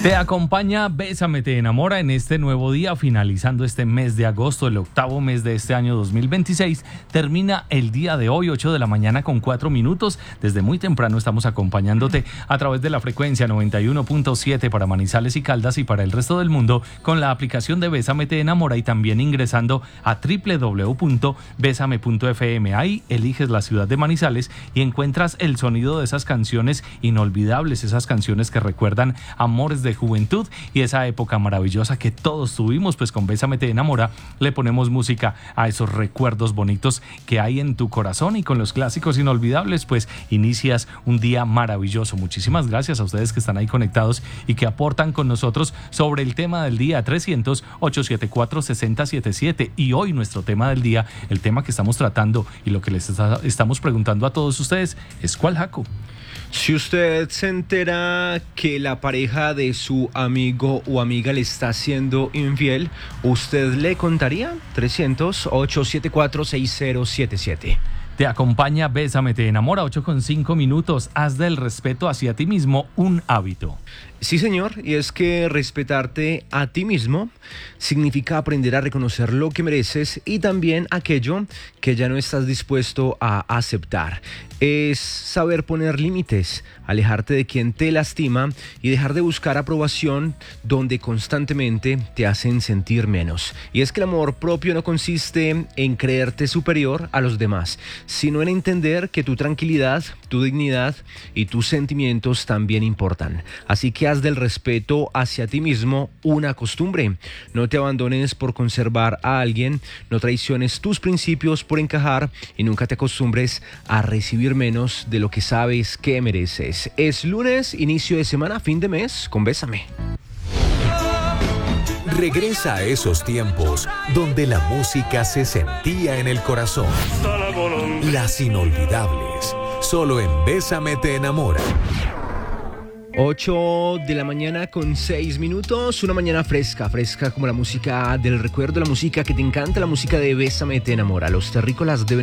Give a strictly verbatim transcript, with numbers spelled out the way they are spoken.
Te acompaña Bésame te enamora en este nuevo día, finalizando este mes de agosto, el octavo mes de este año dos mil veintiséis. Termina el día de hoy, ocho de la mañana con cuatro minutos. Desde muy temprano estamos acompañándote a través de la frecuencia noventa y uno punto siete para Manizales y Caldas y para el resto del mundo con la aplicación de Bésame te enamora y también ingresando a doble u doble u doble u punto bésame punto efe eme. Ahí eliges la ciudad de Manizales y encuentras el sonido de esas canciones inolvidables, esas canciones que recuerdan amores de juventud y esa época maravillosa que todos tuvimos. Pues con Bésame te enamora le ponemos música a esos recuerdos bonitos que hay en tu corazón, y con los clásicos inolvidables pues inicias un día maravilloso. Muchísimas gracias a ustedes que están ahí conectados y que aportan con nosotros sobre el tema del día. Trescientos, ochocientos setenta y cuatro, sesenta setenta y siete. Y hoy nuestro tema del día, el tema que estamos tratando y lo que les está, estamos preguntando a todos ustedes es: ¿cuál, Jaco? Si usted se entera que la pareja de su amigo o amiga le está siendo infiel, ¿usted le contaría? Trescientos, ochocientos setenta y cuatro, sesenta setenta y siete. Te acompaña Bésame te enamora, ocho con cinco minutos. Haz del respeto hacia ti mismo un hábito. Sí, señor, y es que respetarte a ti mismo significa aprender a reconocer lo que mereces y también aquello que ya no estás dispuesto a aceptar. Es saber poner límites, alejarte de quien te lastima y dejar de buscar aprobación donde constantemente te hacen sentir menos. Y es que el amor propio no consiste en creerte superior a los demás, sino en entender que tu tranquilidad, tu dignidad y tus sentimientos también importan. Así que haz del respeto hacia ti mismo una costumbre. No te abandones por conservar a alguien, no traiciones tus principios por encajar y nunca te acostumbres a recibir menos de lo que sabes que mereces. Es lunes, inicio de semana, fin de mes, con Bésame. Regresa a esos tiempos donde la música se sentía en el corazón. Las inolvidables, solo en Bésame te enamora. ocho de la mañana con seis minutos, una mañana fresca, fresca como la música del recuerdo, la música que te encanta, la música de Bésame te enamora. Los terrícolas deben